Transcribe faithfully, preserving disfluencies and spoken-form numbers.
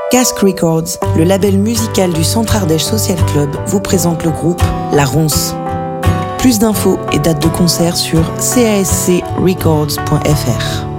Casque Records, le label musical du Centre Ardèche Social Club, vous présente le groupe La Ronce. Plus d'infos et dates de concert sur c a s c records point f r.